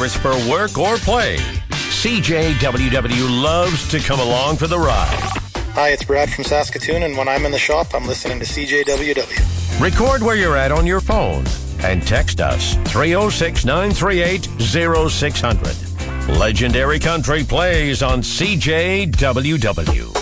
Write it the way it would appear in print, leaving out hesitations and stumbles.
whether it's for work or play. CJWW loves to come along for the ride. Hi, it's Brad from Saskatoon, and when I'm in the shop, I'm listening to CJWW. Record where you're at on your phone and text us 306-938-0600. Legendary Country plays on CJWW.